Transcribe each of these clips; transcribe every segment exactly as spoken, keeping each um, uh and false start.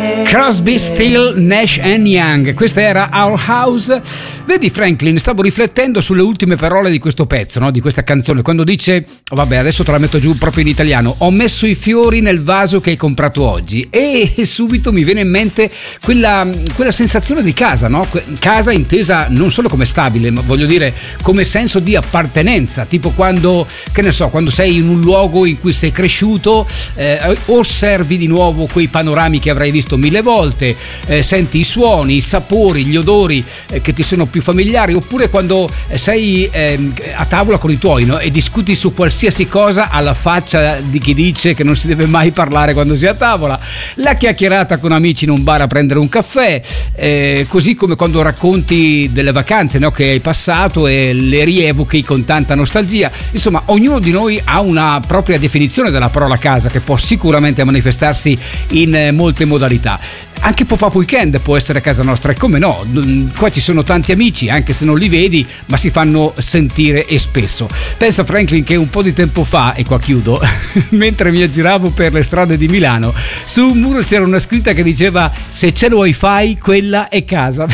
Crosby, Still, Nash and Young. Questa era Our House. Vedi Franklin, stavo riflettendo sulle ultime parole di questo pezzo, no? Di questa canzone, quando dice, vabbè adesso te la metto giù proprio in italiano: ho messo i fiori nel vaso che hai comprato oggi, e subito mi viene in mente quella, quella sensazione di casa, no? Casa intesa non solo come stabile, ma voglio dire come senso di appartenenza, tipo quando, che ne so, quando sei in un luogo in cui sei cresciuto, eh, osservi di nuovo quei panorami che avrai visto mille volte, eh, senti i suoni, i sapori, gli odori eh, che ti sono più familiari, oppure quando sei eh, a tavola con i tuoi, no? E discuti su qualsiasi cosa alla faccia di chi dice che non si deve mai parlare quando si è a tavola, la chiacchierata con amici in un bar a prendere un caffè, eh, così come quando racconti delle vacanze, no? Che hai passato e le rievochi con tanta nostalgia. Insomma, ognuno di noi ha una propria definizione della parola casa, che può sicuramente manifestarsi in molte modalità. Anche Pop-Up Weekend può essere casa nostra, e come no, qua ci sono tanti amici, anche se non li vedi, ma si fanno sentire, e spesso. Pensa Franklin che un po' di tempo fa, e qua chiudo, mentre mi aggiravo per le strade di Milano, su un muro c'era una scritta che diceva: se c'è il wifi quella è casa.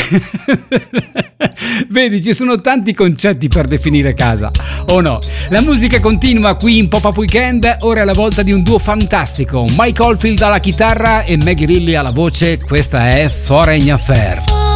Vedi, ci sono tanti concetti per definire casa, o no? La musica continua qui in Pop-Up Weekend. Ora è la volta di un duo fantastico: Mike Oldfield alla chitarra e Maggie Reilly alla voce. Questa è Foreign Affair.